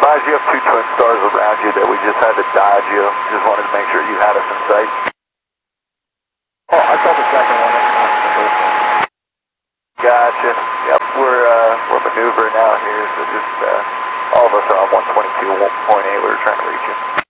Advise you have two twin stars around you that we just had to dodge you. Just wanted to make sure you had us in sight. Oh, I saw the second one. That's not the first one. Gotcha. Yep, we're maneuvering out here, so just all of us are on 122.8. We were trying to reach you.